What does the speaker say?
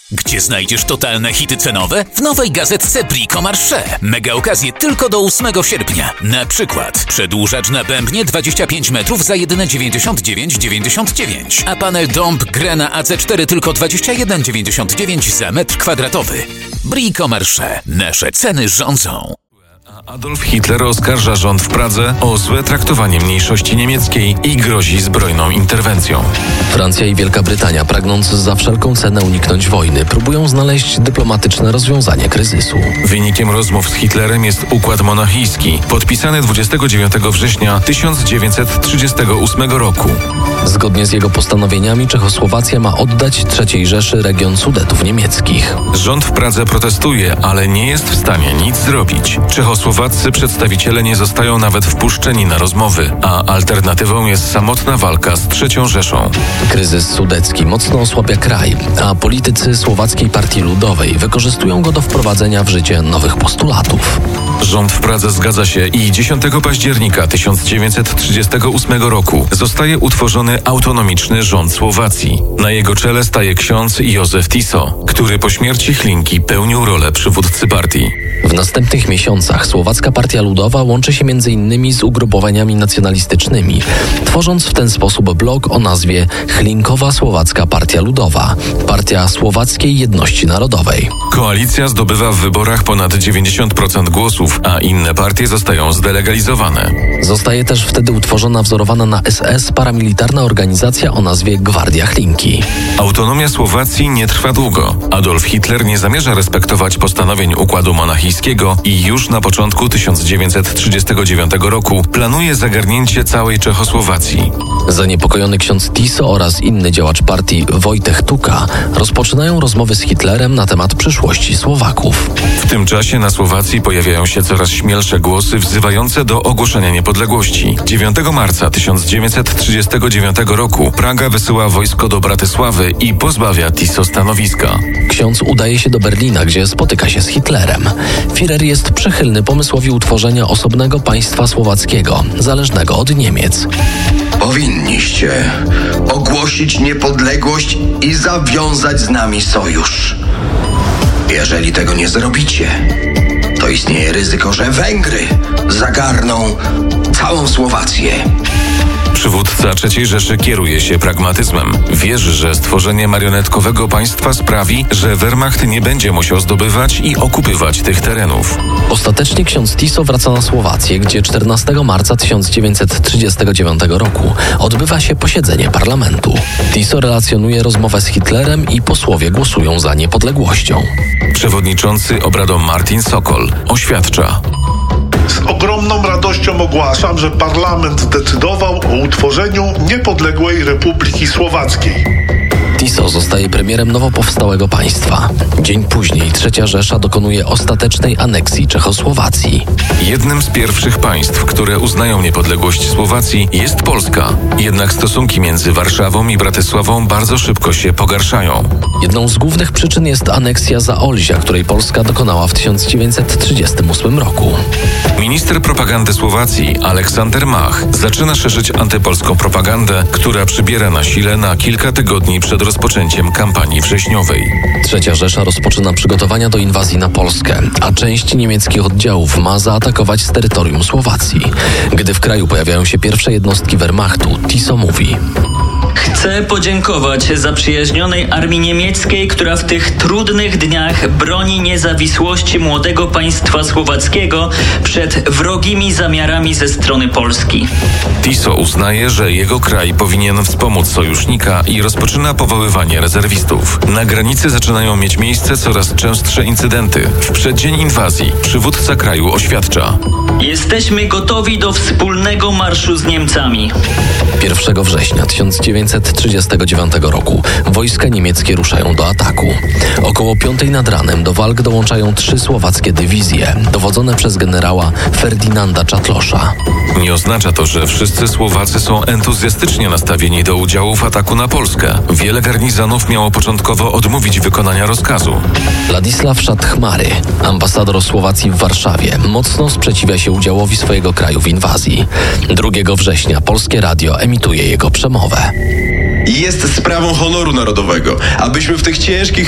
Gdzie znajdziesz totalne hity cenowe? W nowej gazetce Brico Marché. Mega okazje tylko do 8 sierpnia. Na przykład przedłużacz na bębnie 25 metrów za jedyne 99,99, a panel dąb Grena AC4 tylko 21,99 za metr kwadratowy. Brico Marché. Nasze ceny rządzą. Adolf Hitler oskarża rząd w Pradze o złe traktowanie mniejszości niemieckiej i grozi zbrojną interwencją. Francja i Wielka Brytania, pragnąc za wszelką cenę uniknąć wojny, próbują znaleźć dyplomatyczne rozwiązanie kryzysu. Wynikiem rozmów z Hitlerem jest układ monachijski, podpisany 29 września 1938 roku. Zgodnie z jego postanowieniami Czechosłowacja ma oddać III Rzeszy region Sudetów niemieckich. Rząd w Pradze protestuje, ale nie jest w stanie nic zrobić. Czechosłowaccy przedstawiciele nie zostają nawet wpuszczeni na rozmowy, a alternatywą jest samotna walka z III Rzeszą. Kryzys sudecki mocno osłabia kraj, a politycy Słowackiej Partii Ludowej wykorzystują go do wprowadzenia w życie nowych postulatów. Rząd w Pradze zgadza się i 10 października 1938 roku zostaje utworzony autonomiczny rząd Słowacji. Na jego czele staje ksiądz Józef Tiso, który po śmierci Hlinki pełnił rolę przywódcy partii. W następnych miesiącach Słowacka Partia Ludowa łączy się m.in. z ugrupowaniami nacjonalistycznymi, tworząc w ten sposób blok o nazwie Hlinkowa Słowacka Partia Ludowa, Partia Słowackiej Jedności Narodowej. Koalicja zdobywa w wyborach ponad 90% głosów, a inne partie zostają zdelegalizowane. Zostaje też wtedy utworzona wzorowana na SS paramilitarna organizacja o nazwie Gwardia Hlinki. Autonomia Słowacji nie trwa długo. Adolf Hitler nie zamierza respektować postanowień układu monachijskiego i już na początku 1939 roku planuje zagarnięcie całej Czechosłowacji. Zaniepokojony ksiądz Tiso oraz inny działacz partii Wojtek Tuka rozpoczynają rozmowy z Hitlerem na temat przyszłości Słowaków. W tym czasie na Słowacji pojawiają się coraz śmielsze głosy wzywające do ogłoszenia niepodległości. 9 marca 1939 roku Praga wysyła wojsko do Bratysławy i pozbawia Tiso stanowiska. Ksiądz udaje się do Berlina, gdzie spotyka się z Hitlerem. Führer jest przychylny pomysłowi utworzenia osobnego państwa słowackiego, zależnego od Niemiec. Powinniście ogłosić niepodległość i zawiązać z nami sojusz. Jeżeli tego nie zrobicie, to istnieje ryzyko, że Węgry zagarną całą Słowację. Przywódca III Rzeszy kieruje się pragmatyzmem. Wierzy, że stworzenie marionetkowego państwa sprawi, że Wehrmacht nie będzie musiał zdobywać i okupywać tych terenów. Ostatecznie ksiądz Tiso wraca na Słowację, gdzie 14 marca 1939 roku odbywa się posiedzenie parlamentu. Tiso relacjonuje rozmowę z Hitlerem i posłowie głosują za niepodległością. Przewodniczący obradom Martin Sokol oświadcza: Z ogromną radością ogłaszam, że parlament zdecydował o utworzeniu niepodległej Republiki Słowackiej. Tiso zostaje premierem nowo powstałego państwa. Dzień później III Rzesza dokonuje ostatecznej aneksji Czechosłowacji. Jednym z pierwszych państw, które uznają niepodległość Słowacji, jest Polska. Jednak stosunki między Warszawą i Bratysławą bardzo szybko się pogarszają. Jedną z głównych przyczyn jest aneksja Zaolzia, której Polska dokonała w 1938 roku. Minister propagandy Słowacji, Aleksander Mach, zaczyna szerzyć antypolską propagandę, która przybiera na sile na kilka tygodni przed rozpoczęciem kampanii wrześniowej. III Rzesza rozpoczyna przygotowania do inwazji na Polskę, a część niemieckich oddziałów ma zaatakować z terytorium Słowacji. Gdy w kraju pojawiają się pierwsze jednostki Wehrmachtu, Tiso mówi: Chcę podziękować zaprzyjaźnionej armii niemieckiej, która w tych trudnych dniach broni niezawisłości młodego państwa słowackiego przed wrogimi zamiarami ze strony Polski. Tiso uznaje, że jego kraj powinien wspomóc sojusznika i rozpoczyna powoływanie rezerwistów. Na granicy zaczynają mieć miejsce coraz częstsze incydenty. W przeddzień inwazji przywódca kraju oświadcza: Jesteśmy gotowi do wspólnego marszu z Niemcami. 1 września 1939 roku wojska niemieckie ruszają do ataku. Około 5 nad ranem do walk dołączają 3 słowackie dywizje, dowodzone przez generała Ferdynanda Czatlosza. Nie oznacza to, że wszyscy Słowacy są entuzjastycznie nastawieni do udziału w ataku na Polskę. Wiele garnizonów miało początkowo odmówić wykonania rozkazu. Ladisław Szatchmary, ambasador Słowacji w Warszawie, mocno sprzeciwia się udziałowi swojego kraju w inwazji. 2 września Polskie Radio emituje jego przemowę. Jest sprawą honoru narodowego, abyśmy w tych ciężkich